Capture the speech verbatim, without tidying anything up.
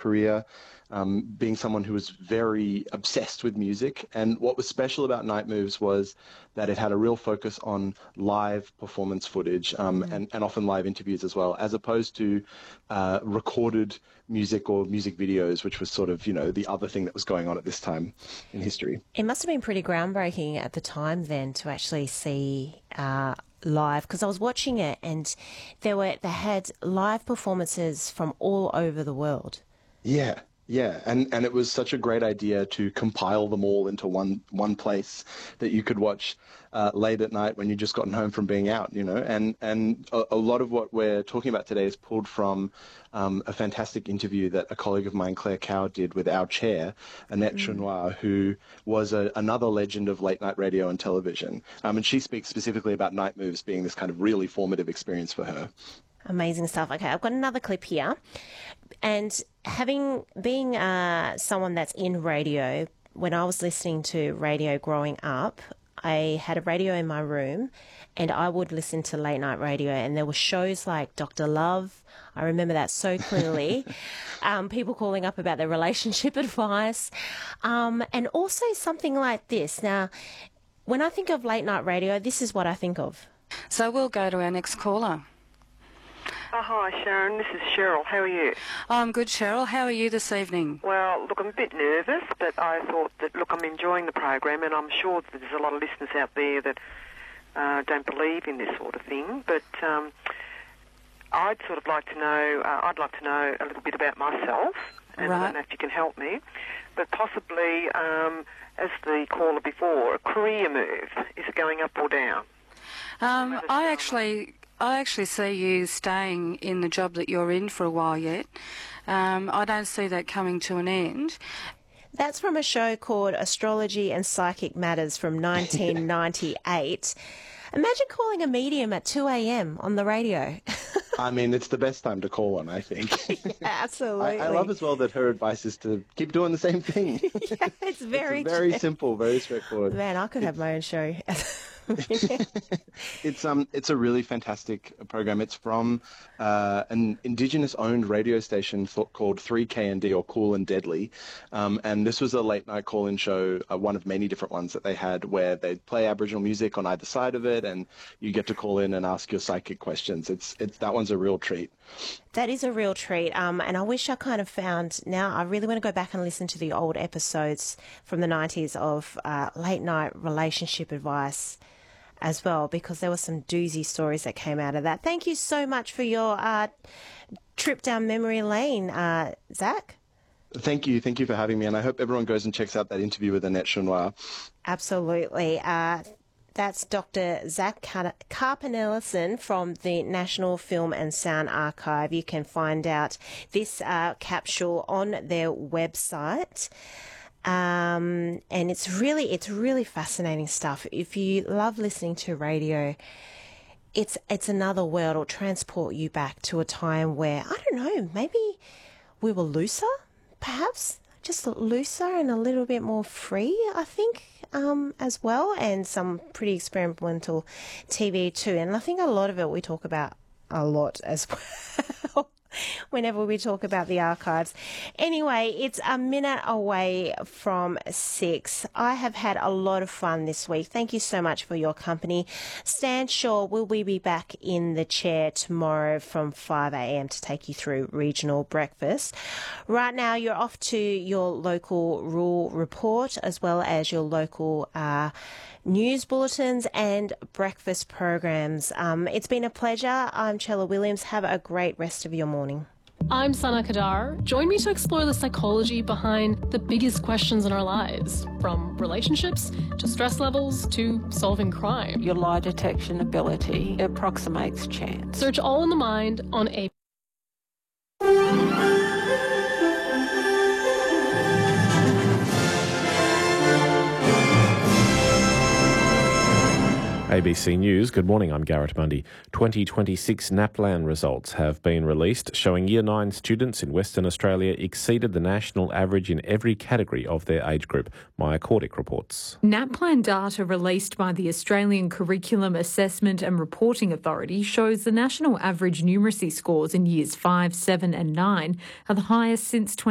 career, um, being someone who was very obsessed with music. And what was special about Night Moves was that it had a real focus on live performance footage um, mm. and, and often live interviews as well, as opposed to uh, recorded music or music videos, which was sort of, you know, the other thing that was going on at this time in history. It must have been pretty groundbreaking at the time then to actually see uh, live, because I was watching it and there were they had live performances from all over the world. Yeah. Yeah, and, and it was such a great idea to compile them all into one one place that you could watch uh, late at night when you just gotten home from being out, you know. And and a, a lot of what we're talking about today is pulled from um, a fantastic interview that a colleague of mine, Claire Cow, did with our chair, Annette mm. Chenoir, who was a, another legend of late night radio and television. Um, and she speaks specifically about Night Moves being this kind of really formative experience for her. Amazing stuff. Okay, I've got another clip here. And having being uh, someone that's in radio, when I was listening to radio growing up, I had a radio in my room and I would listen to late night radio, and there were shows like Doctor Love. I remember that so clearly. um, people calling up about their relationship advice. Um, and also something like this. Now, when I think of late night radio, this is what I think of. So we'll go to our next caller. Oh, hi, Sharon. This is Cheryl. How are you? Oh, I'm good, Cheryl. How are you this evening? Well, look, I'm a bit nervous, but I thought that, look, I'm enjoying the program, and I'm sure that there's a lot of listeners out there that uh, don't believe in this sort of thing. But um, I'd sort of like to know, uh, I'd like to know a little bit about myself, and right. I don't know if you can help me, but possibly, um, as the caller before, a career move. Is it going up or down? Um, I actually... I actually see you staying in the job that you're in for a while yet. Um, I don't see that coming to an end. That's from a show called Astrology and Psychic Matters from nineteen ninety-eight. Imagine calling a medium at two a.m. on the radio. I mean, it's the best time to call one, I think. Yeah, absolutely. I, I love as well that her advice is to keep doing the same thing. Yeah, it's very it's very true. simple, very straightforward. Man, I could have my own show. It's um it's a really fantastic program. It's from uh, an Indigenous-owned radio station th- called three K N D, or Cool and Deadly, um, and this was a late-night call-in show, uh, one of many different ones that they had, where they'd play Aboriginal music on either side of it, and you get to call in and ask your psychic questions. It's it's that one's a real treat. That is a real treat, um, and I wish I kind of found, now I really want to go back and listen to the old episodes from the nineties of uh, late-night relationship advice as well, because there were some doozy stories that came out of that. Thank you so much for your uh, trip down memory lane, uh, Zach. Thank you. Thank you for having me, and I hope everyone goes and checks out that interview with Annette Chenoir. Absolutely. Uh, that's Doctor Zach Karpenelison from the National Film and Sound Archive. You can find out this uh, capsule on their website. Um, and it's really, it's really fascinating stuff. If you love listening to radio, it's, it's another world. It'll transport you back to a time where, I don't know, maybe we were looser, perhaps just looser and a little bit more free, I think, um, as well. And some pretty experimental T V too. And I think a lot of it we talk about a lot as well. Whenever we talk about the archives. Anyway, it's a minute away from six. I have had a lot of fun this week. Thank you so much for your company. Stan Shaw, will we be back in the chair tomorrow from five a.m. to take you through regional breakfast? Right now, you're off to your local rural report, as well as your local uh, news bulletins and breakfast programs. Um, it's been a pleasure. I'm Chella Williams. Have a great rest of your morning. I'm Sana Kadar. Join me to explore the psychology behind the biggest questions in our lives, from relationships to stress levels to solving crime. Your lie detection ability approximates chance. Search All in the Mind on A. A B C News, good morning, I'm Garrett Bundy. twenty twenty-six NAPLAN results have been released, showing Year nine students in Western Australia exceeded the national average in every category of their age group. Maya Cordick reports. NAPLAN data released by the Australian Curriculum Assessment and Reporting Authority shows the national average numeracy scores in Years five, seven and nine are the highest since twenty